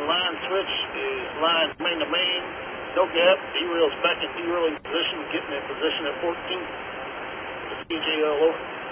line switch is line main to main. No gap. D-rail's back in D-rail in position, getting in position at 14. TJL over.